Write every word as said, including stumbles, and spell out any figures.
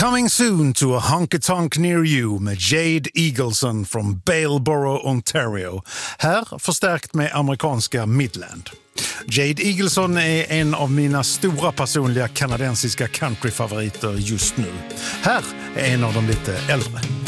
Coming soon to a honky-tonk near you med Jade Eagleson från Baleborough, Ontario. Här förstärkt med amerikanska Midland. Jade Eagleson är en av mina stora personliga kanadensiska countryfavoriter just nu. Här är en av de lite äldre.